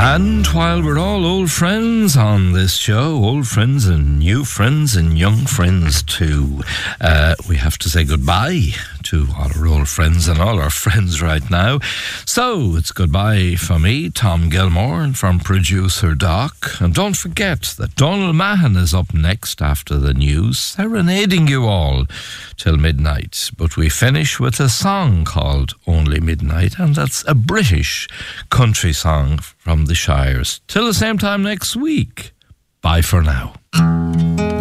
And while we're all old friends on this show, old friends and new friends and young friends too, we have to say goodbye to all our old friends and all our friends right now. So it's goodbye from me, Tom Gilmore, and from producer Doc. And don't forget that Donald Mahon is up next after the news, serenading you all till midnight. But we finish with a song called Only Midnight, and that's a British country song from the Shires. Till the same time next week. Bye for now.